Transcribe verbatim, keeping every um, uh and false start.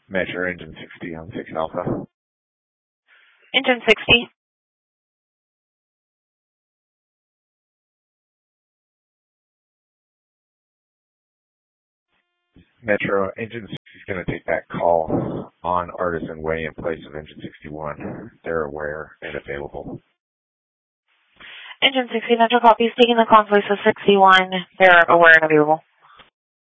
Metro Engine sixty on six Alpha. Engine sixty. Metro Engine sixty is going to take that call on Artisan Way in place of Engine sixty-one. They're aware and available. Engine sixty, Metro copy is taking the call in place of sixty-one. They're aware and available.